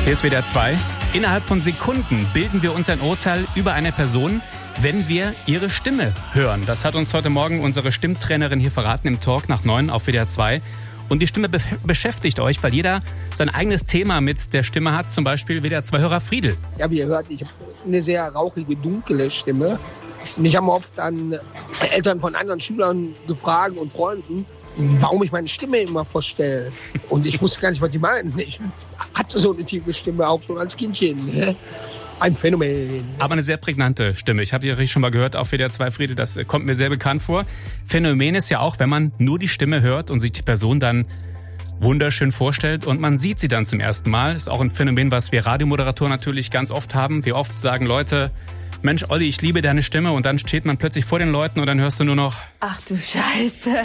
Hier ist WDR 2. Innerhalb von Sekunden bilden wir uns ein Urteil über eine Person, wenn wir ihre Stimme hören. Das hat uns heute Morgen unsere Stimmtrainerin hier verraten im Talk nach 9 auf WDR 2. Und die Stimme beschäftigt euch, weil jeder sein eigenes Thema mit der Stimme hat. Zum Beispiel WDR 2-Hörer Friedel. Ja, wie ihr hört, ich habe eine sehr rauchige, dunkle Stimme. Und ich habe oft an Eltern von anderen Schülern gefragt und Freunden, warum ich meine Stimme immer verstelle. Und ich wusste gar nicht, was die meinen. Ich hatte so eine tiefe Stimme auch schon als Kindchen. Ein Phänomen. Aber eine sehr prägnante Stimme. Ich habe ja schon mal gehört auf WDR 2, Friedel, das kommt mir sehr bekannt vor. Phänomen ist ja auch, wenn man nur die Stimme hört und sich die Person dann wunderschön vorstellt und man sieht sie dann zum ersten Mal. Ist auch ein Phänomen, was wir Radiomoderatoren natürlich ganz oft haben. Wie oft sagen Leute, Mensch, Olli, ich liebe deine Stimme, und dann steht man plötzlich vor den Leuten und dann hörst du nur noch: Ach du Scheiße.